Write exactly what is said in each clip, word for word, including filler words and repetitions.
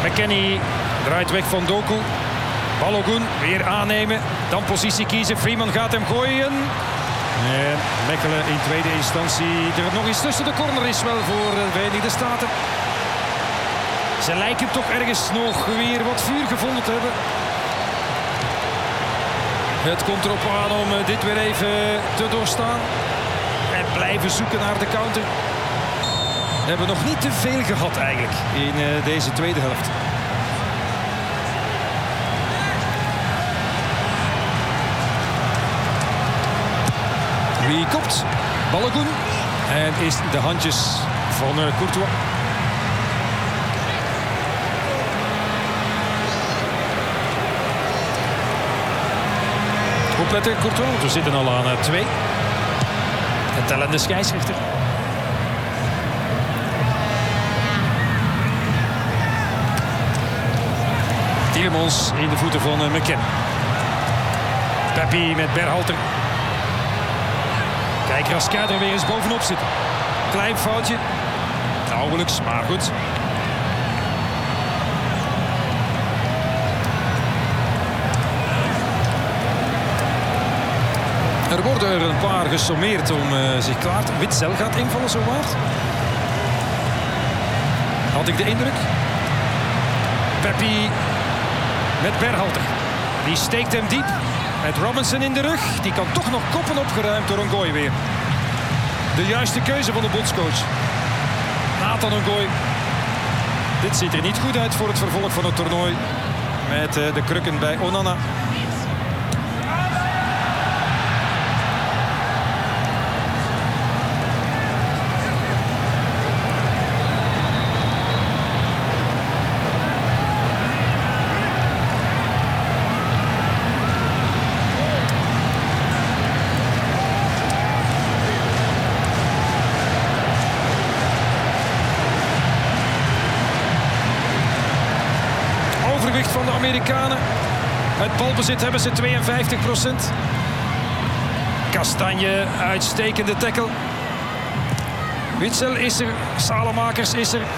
McKennie draait weg van Doku. Balogun weer aannemen. Dan positie kiezen. Freeman gaat hem gooien. En Mechelen in tweede instantie er nog eens tussen de corner is wel voor de Verenigde Staten. Ze lijken toch ergens nog weer wat vuur gevonden te hebben. Het komt erop aan om dit weer even te doorstaan. En blijven zoeken naar de counter. We hebben nog niet te veel gehad eigenlijk in deze tweede helft. Wie kopt? Balogun. En is de handjes van Courtois. Opletten, Courtois, want we zitten al aan uh, twee. De tellende scheidsrechter. Tielemans in de voeten van uh, McKennie. Pepi met Berhalter. Kijk, Raskin er weer eens bovenop zitten. Klein foutje. Nauwelijks, maar goed. Er worden er een paar gesommeerd om uh, zich klaar te... Witzel gaat invallen, zo waar. Had ik de indruk. Pepi met Berhalter. Die steekt hem diep. Met Robinson in de rug. Die kan toch nog koppen, opgeruimd door Ngoy weer. De juiste keuze van de bondscoach. Nathan Ngoy. Dit ziet er niet goed uit voor het vervolg van het toernooi. Met uh, de krukken bij Onana. Van de Amerikanen. Het balbezit hebben ze tweeënvijftig procent. Kastanje, uitstekende tackle. Witzel is er. Salemakers is er.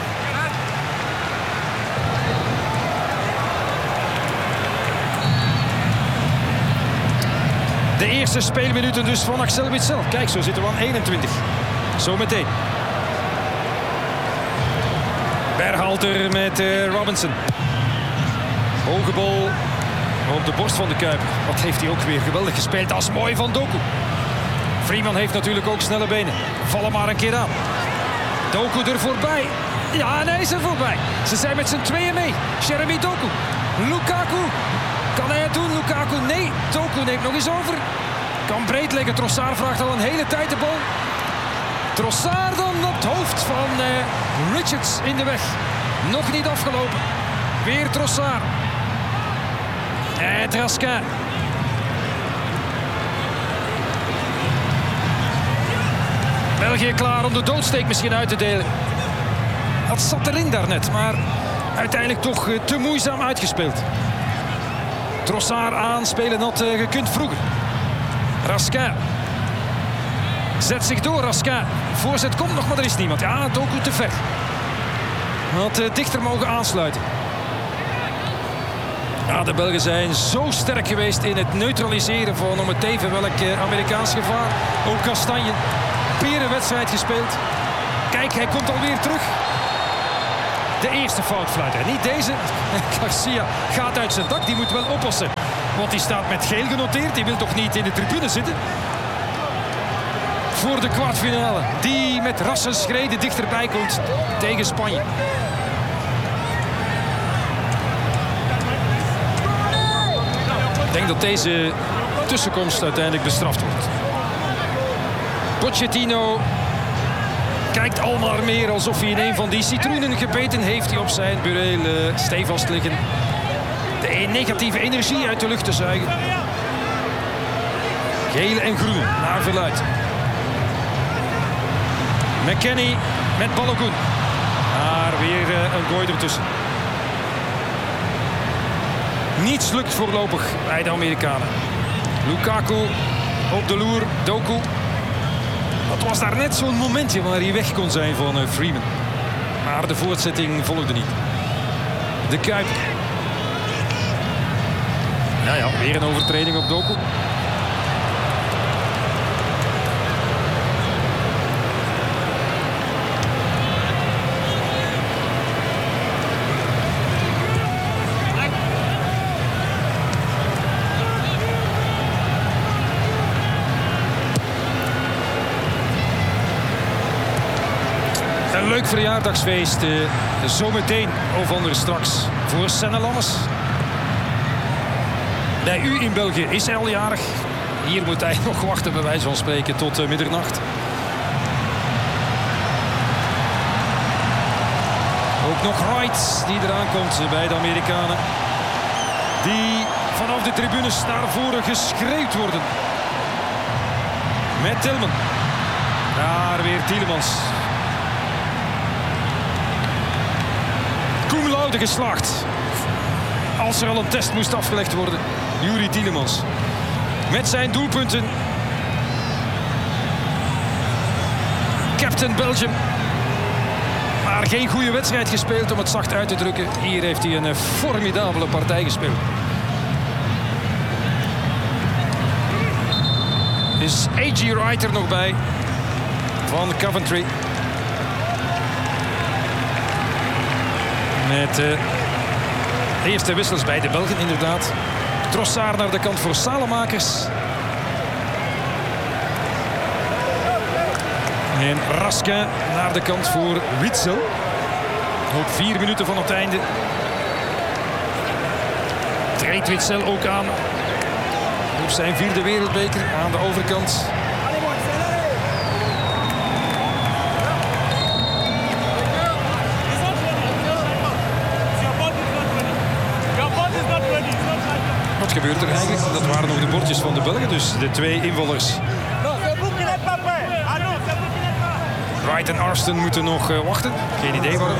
De eerste speelminuten dus van Axel Witzel. Kijk, zo zitten we aan eenentwintig. Zometeen. Berhalter met uh, Robinson. Hoge bal op de borst van de Kuip. Wat heeft hij ook weer geweldig gespeeld. Dat is mooi van Doku. Freeman heeft natuurlijk ook snelle benen. Vallen maar een keer aan. Doku er voorbij. Ja, en hij is er voorbij. Ze zijn met z'n tweeën mee. Jeremy Doku. Lukaku. Kan hij het doen? Lukaku? Nee. Doku neemt nog eens over. Kan breed leggen. Trossard vraagt al een hele tijd de bal. Trossard dan op het hoofd van uh, Richards in de weg. Nog niet afgelopen. Weer Trossard. En Raskin. België klaar om de doodsteek misschien uit te delen. Dat zat erin daarnet, maar uiteindelijk toch te moeizaam uitgespeeld. Trossard aanspelen had uh, gekund vroeger. Raskin. Zet zich door, Raskin. Voorzet komt nog, maar er is niemand. Ja, Doku te ver. Had uh, dichter mogen aansluiten. Ja, de Belgen zijn zo sterk geweest in het neutraliseren van om het even welk uh, Amerikaans gevaar. Ook Kastanje. Perenwedstrijd gespeeld. Kijk, hij komt alweer terug. De eerste foutfluiter. Niet deze. Garcia gaat uit zijn dak. Die moet wel oppassen. Want die staat met geel genoteerd. Die wil toch niet in de tribune zitten. Voor de kwartfinale. Die met rassenschreden dichterbij komt tegen Spanje. Ik denk dat deze tussenkomst uiteindelijk bestraft wordt. Pochettino kijkt al maar meer alsof hij in een van die citroenen gebeten heeft die op zijn bureel uh, stevast liggen. De negatieve energie uit de lucht te zuigen. Geel en groen, naar verluid. McKennie met Balogun. Maar weer uh, een gooi ertussen. Niets lukt voorlopig bij de Amerikanen. Lukaku op de loer. Doku. Dat was daar net zo'n momentje waar hij weg kon zijn van uh, Freeman. Maar de voortzetting volgde niet. de Kuip. Nou ja, weer een overtreding op Doku. Een leuk verjaardagsfeest, uh, zometeen of anders straks voor Senne Lammers. Bij u in België is hij al jarig. Hier moet hij nog wachten, bij wijze van spreken, tot uh, middernacht. Ook nog Wright die eraan komt bij de Amerikanen. Die vanaf de tribunes naar voren geschreeuwd worden. Met Tillman. Daar weer Tielemans. Cum laude geslaagd. Als er al een test moest afgelegd worden. Youri Tielemans. Met zijn doelpunten. Captain Belgium. Maar geen goede wedstrijd gespeeld om het zacht uit te drukken. Hier heeft hij een formidabele partij gespeeld. Is A G Wright er nog bij. Van Coventry. Met uh, de eerste wissels bij de Belgen inderdaad. Trossard naar de kant voor Salemakers. En Raskin naar de kant voor Witsel. Ook vier minuten van het einde. Treedt Witsel ook aan. Op zijn vierde wereldbeker aan de overkant. Wat gebeurt er eigenlijk? Dat waren nog de bordjes van de Belgen, dus de twee invallers. Wright en Arston moeten nog uh, wachten. Geen idee waarom.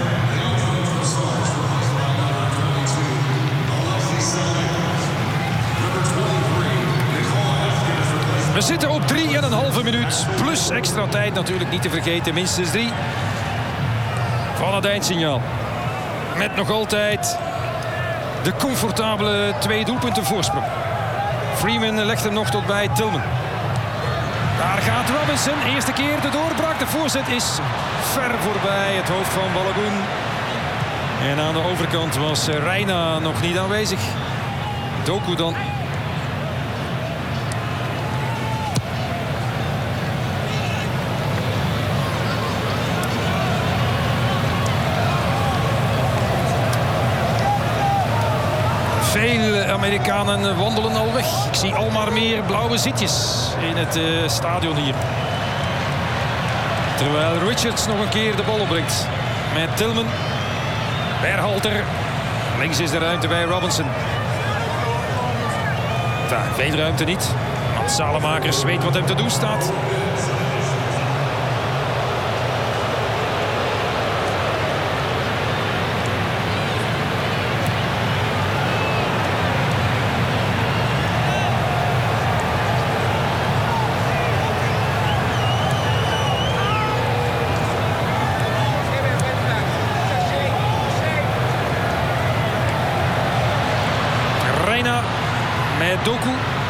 We zitten op drie en een halve minuut. Plus extra tijd natuurlijk niet te vergeten. Minstens drie. Van het eindsignaal. Met nog altijd de comfortabele twee doelpunten voorsprong. Freeman legt hem nog tot bij Tillman. Daar gaat Robinson. Eerste keer de doorbraak. De voorzet is ver voorbij het hoofd van Balogun. En aan de overkant was Reina nog niet aanwezig. Doku dan. Veel Amerikanen wandelen al weg. Ik zie al maar meer blauwe zitjes in het uh, stadion hier. Terwijl Richards nog een keer de bal opbrengt. Met Tillman. Berhalter. Links is de ruimte bij Robinson. Ja, veel ruimte niet. Want Salemakers weet wat hem te doen staat. Met Doku.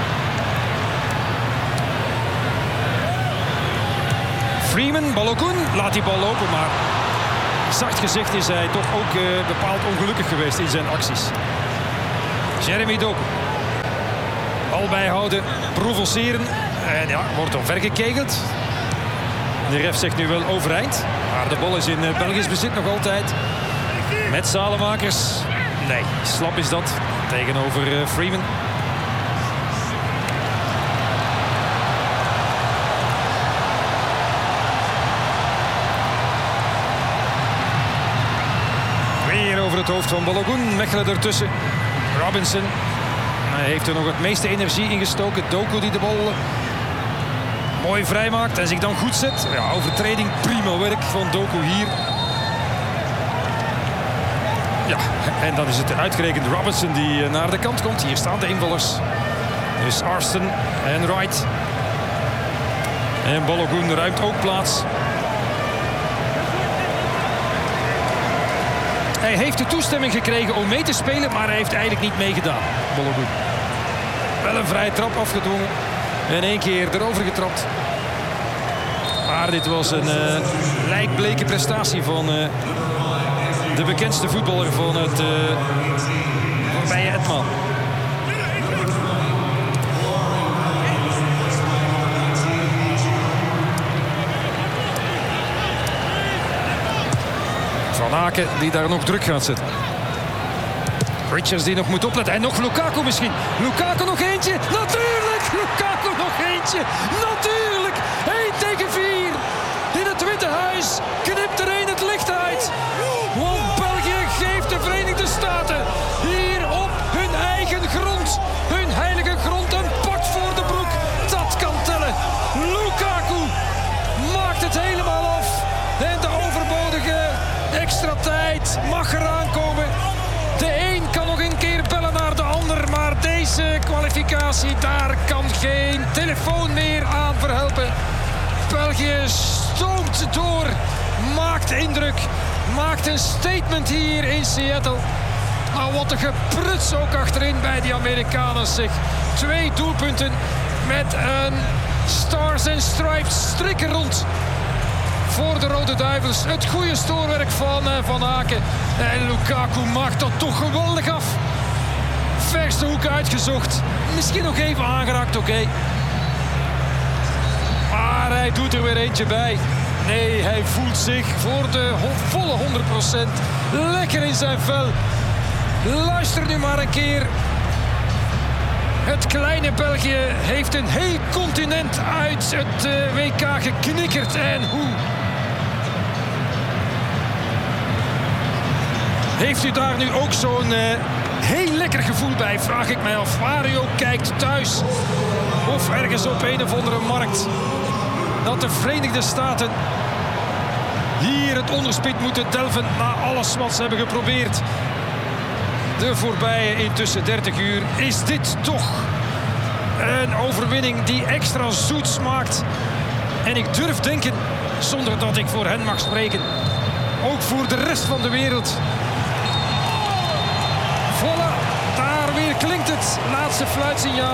Freeman, Balogun laat die bal lopen, maar zacht gezegd is hij toch ook uh, bepaald ongelukkig geweest in zijn acties. Jeremy Doku. Bal bijhouden, provoceren. En ja, wordt omvergekegeld. De ref zegt nu wel overeind. Maar de bal is in uh, Belgisch bezit nog altijd. Met Salemakers. Nee, slap is dat tegenover uh, Freeman. Over het hoofd van Balogun. Mechelen ertussen. Robinson. Hij heeft er nog het meeste energie in gestoken. Doku die de bal mooi vrijmaakt en zich dan goed zet. Ja, overtreding. Prima werk van Doku hier. Ja, en dan is het uitgerekend Robinson die naar de kant komt. Hier staan de invallers. Dus Arston en Wright. En Balogun ruimt ook plaats. Hij heeft de toestemming gekregen om mee te spelen, maar hij heeft eigenlijk niet meegedaan. Bologun. Wel een vrije trap afgedwongen. En één keer erover getrapt. Maar dit was een uh, lijkbleke prestatie van uh, de bekendste voetballer van het uh, voorbije etmaal. Van Aken die daar nog druk gaat zetten. Richards die nog moet opletten. En nog Lukaku misschien. Lukaku nog eentje. Natuurlijk! Lukaku nog eentje. Natuurlijk! één tegen vier. In het Witte Huis knipt er één het licht uit. Want België geeft de Verenigde Staten hier op hun eigen grond, hun heilige grond, een pak voor de broek. Dat kan tellen. Lukaku maakt het helemaal af. En de overbodige extra tijd mag eraan komen. De een kan nog een keer bellen naar de ander, maar deze kwalificatie, daar kan geen telefoon meer aan verhelpen. België stoomt door, maakt indruk, maakt een statement hier in Seattle. Maar wat een gepruts ook achterin bij die Amerikanen, zeg. Twee doelpunten met een Stars and Stripes strik er rond voor de Rode Duivels. Het goede stoorwerk van uh, Van Aken. En Lukaku maakt dat toch geweldig af. Verste hoek uitgezocht. Misschien nog even aangeraakt, oké. Okay. Maar hij doet er weer eentje bij. Nee, hij voelt zich voor de ho- volle honderd procent lekker in zijn vel. Luister nu maar een keer. Het kleine België heeft een heel continent uit het uh, W K geknikkerd. En hoe? Heeft u daar nu ook zo'n uh, heel lekker gevoel bij, vraag ik mij af. Waar u ook kijkt, thuis of ergens op een of andere markt. Dat de Verenigde Staten hier het onderspit moeten delven na alles wat ze hebben geprobeerd. De voorbije intussen dertig uur is dit toch een overwinning die extra zoet smaakt. En ik durf denken, zonder dat ik voor hen mag spreken, ook voor de rest van de wereld. Voilà, daar weer klinkt het laatste fluitsignaal.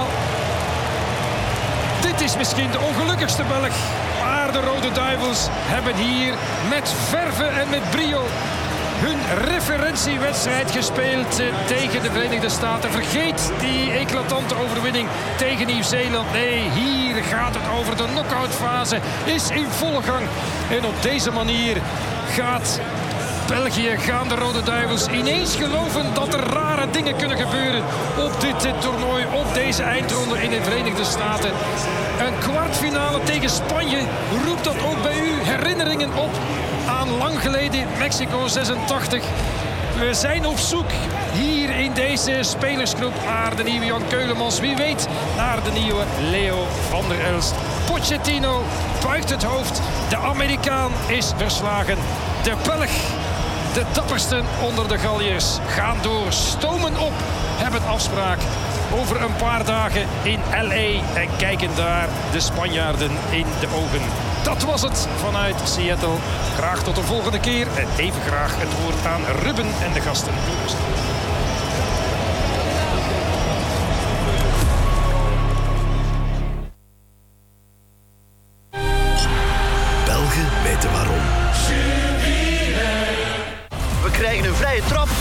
Dit is misschien de ongelukkigste Belg. Maar de Rode Duivels hebben hier met verve en met brio hun referentiewedstrijd gespeeld tegen de Verenigde Staten. Vergeet die eclatante overwinning tegen Nieuw-Zeeland. Nee, hier gaat het over. De knock-outfase is in volle gang. En op deze manier gaat België, gaan de Rode Duivels ineens geloven dat er rare dingen kunnen gebeuren op dit, dit toernooi, op deze eindronde in de Verenigde Staten. Een kwartfinale tegen Spanje, roept dat ook bij u herinneringen op aan lang geleden Mexico zesentachtig. We zijn op zoek hier in deze spelersgroep naar de nieuwe Jan Keulemans. Wie weet naar de nieuwe Leo van der Elst. Pochettino buigt het hoofd. De Amerikaan is verslagen. De Belg, de dappersten onder de Galliërs, gaan door, stomen op, hebben afspraak over een paar dagen in L A en kijken daar de Spanjaarden in de ogen. Dat was het vanuit Seattle. Graag tot de volgende keer en even graag het woord aan Ruben en de gasten. Belgen weten waarom. We krijgen een vrije trap